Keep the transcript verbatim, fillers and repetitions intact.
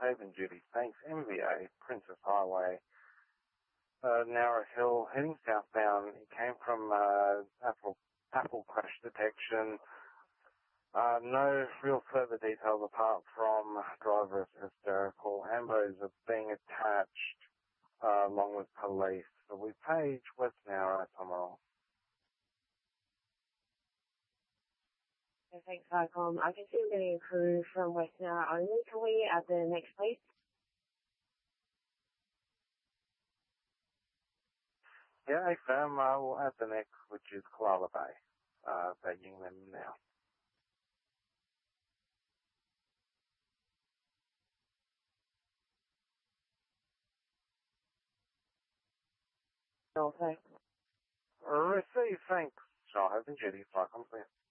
Haven Duty. Thanks, M V A, Princess Highway, uh, Narrow Hill, heading southbound. It came from uh, Apple, Apple crash detection. Uh, no real further details apart from driver is hysterical. Ambos are being attached uh, along with police. So we page West Nowra, Tomarong. Thanks, Vicom. I can see we're getting a crew from West Nowra only. Can we add the next, please? Yeah, affirm. I will add the next, which is Koala Bay. Uh, paging them now. No, thanks. Receive, thanks. Shall have the duty, flight complete.